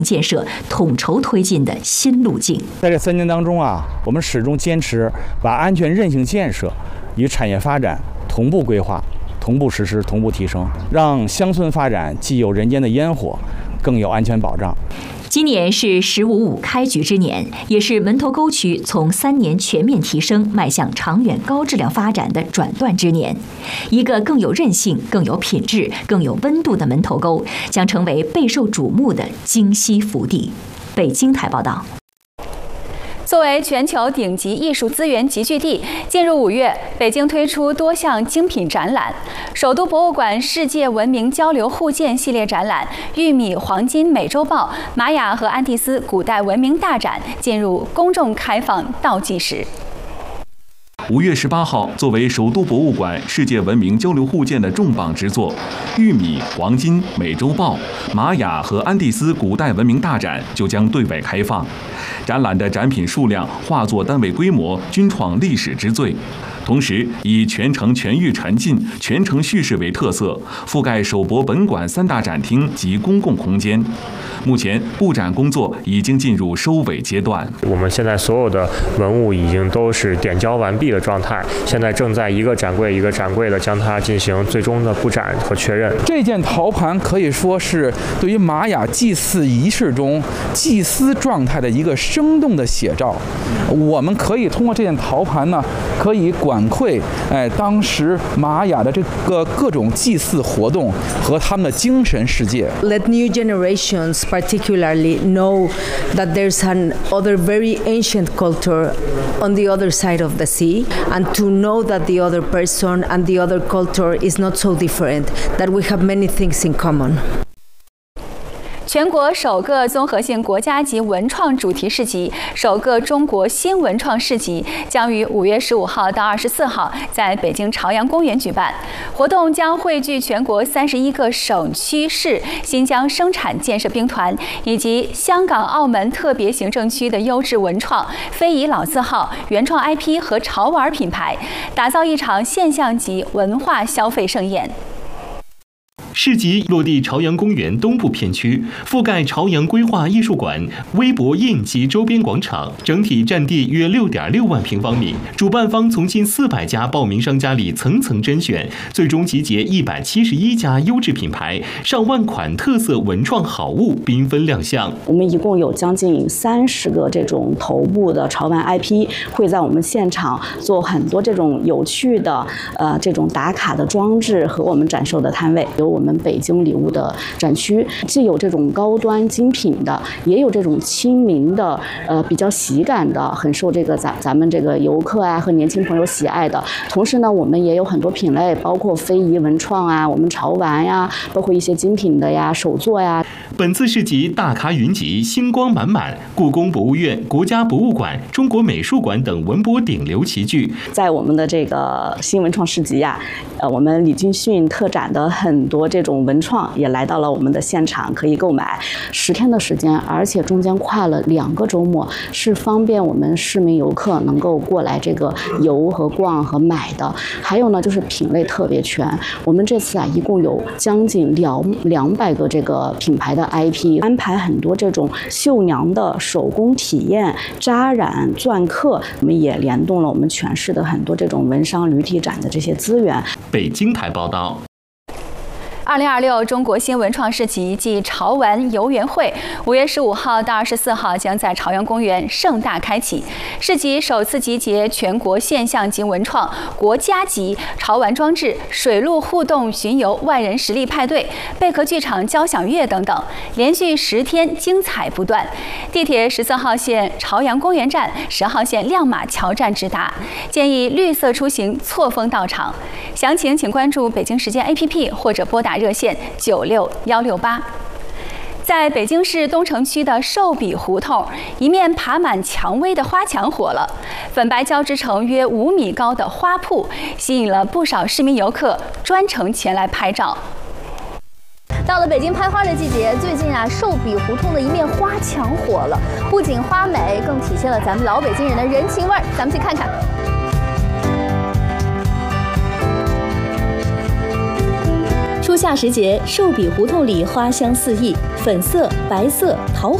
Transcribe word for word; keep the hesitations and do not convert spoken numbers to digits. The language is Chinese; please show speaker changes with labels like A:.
A: 建设统筹推进的新路径。
B: 在这三年当中啊，我们始终坚持把安全韧性建设与产业发展同步规划、同步实施、同步提升，让乡村发展既有人间的烟火，更有安全保障。
A: 今年是“十五五”开局之年，也是门头沟区从三年全面提升迈向长远高质量发展的转段之年。一个更有韧性、更有品质、更有温度的门头沟，将成为备受瞩目的京西福地。北京台报道。
C: 作为全球顶级艺术资源集聚地，进入五月，北京推出多项精品展览。首都博物馆世界文明交流互鉴系列展览《玉米、黄金、美洲豹：玛雅和安第斯古代文明大展》进入公众开放倒计时。
D: 五月十八号，作为首都博物馆世界文明交流互鉴的重磅之作，《玉米、黄金、美洲豹：玛雅和安第斯古代文明大展》就将对外开放。展览的展品数量、画作单位规模均创历史之最。同时，以全程全域沉浸、全程叙事为特色，覆盖首博本馆三大展厅及公共空间。目前，布展工作已经进入收尾阶段。
E: 我们现在所有的文物已经都是点交完毕的状态，现在正在一个展柜一个展柜的将它进行最终的布展和确认。
F: 这件陶盘可以说是对于玛雅祭祀仪式中祭司状态的一个生动的写照。我们可以通过这件陶盘呢，可以管窥哎当时玛雅的这个各种祭祀活动和他们的精神世界。
G: Let new generations particularly know that there's an other very ancient culture on the other side of the sea, and to know that the other person and the other culture is not so different, that we have many things in common.
C: 全国首个综合性国家级文创主题市集、首个中国新文创市集将于五月十五号到二十四号在北京朝阳公园举办。活动将汇聚全国三十一个省区市、新疆生产建设兵团以及香港、澳门特别行政区的优质文创、非遗老字号、原创 I P 和潮玩品牌，打造一场现象级文化消费盛宴。
H: 市集落地朝阳公园东部片区，覆盖朝阳规划艺术馆、微博印及周边广场，整体占地约六点六万平方米。主办方从近四百家报名商家里层层甄选，最终集结一百七十一家优质品牌，上万款特色文创好物缤纷亮相。
I: 我们一共有将近三十个这种头部的潮玩 I P 会在我们现场做很多这种有趣的呃这种打卡的装置和我们展售的摊位，有我们北京礼物的展区，既有这种高端精品的，也有这种亲民的，呃，比较喜感的，很受这个咱咱们这个游客啊和年轻朋友喜爱的。同时呢，我们也有很多品类，包括非遗文创啊，我们潮玩呀，包括一些精品的呀、手作呀。
H: 本次市集大咖云集，星光满满，故宫博物院、国家博物馆、中国美术馆等文博顶流齐聚。
I: 在我们的这个新文创市集呀、啊，呃，我们李军训特展的很多这种文创也来到了我们的现场，可以购买十天的时间，而且中间跨了两个周末，是方便我们市民游客能够过来这个游和逛和买的。还有呢，就是品类特别全，我们这次啊一共有将近两两百个这个品牌的 I P， 安排很多这种绣娘的手工体验、扎染、篆刻，我们也联动了我们全市的很多这种文商旅体展的这些资源。
H: 北京台报道。
C: 二零二六中国新文创市集暨潮玩游园会，五月十五号到二十四号将在朝阳公园盛大开启。市集首次集结全国现象级文创、国家级潮玩装置、水陆互动巡游、万人实力派对、贝壳剧场交响乐等等，连续十天精彩不断。地铁十四号线朝阳公园站、十号线亮马桥站直达，建议绿色出行，错峰到场。详情请关注北京时间 A P P 或者拨打热线九六幺六八。在北京市东城区的寿比胡同，一面爬满蔷薇的花墙火了，粉白交织成约五米高的花铺，吸引了不少市民游客专程前来拍照。
J: 到了北京拍花的季节，最近啊，寿比胡同的一面花墙火了，不仅花美，更体现了咱们老北京人的人情味儿。咱们去看看。出
K: 夏时节，寿笔胡同里花香四溢，粉色、白色、桃